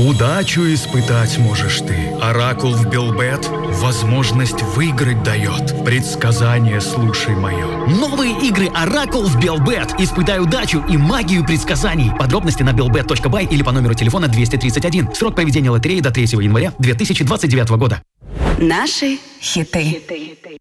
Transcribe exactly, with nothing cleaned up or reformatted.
Удачу испытать можешь ты. Оракул в Белбет возможность выиграть дает. Предсказание слушай мое. Новые игры Оракул в Белбет. Испытай удачу и магию предсказаний. Подробности на белбет точка бай или по номеру телефона двести тридцать один. Срок проведения лотереи до третьего января две тысячи двадцать девятого года. Наши хиты.